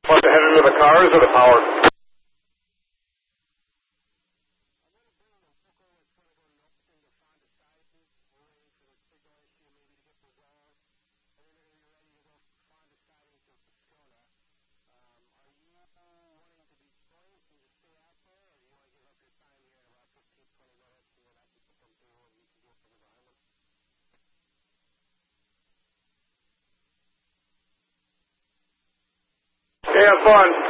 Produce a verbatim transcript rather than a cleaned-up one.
Want to head into the cars or the power? Okay, have fun.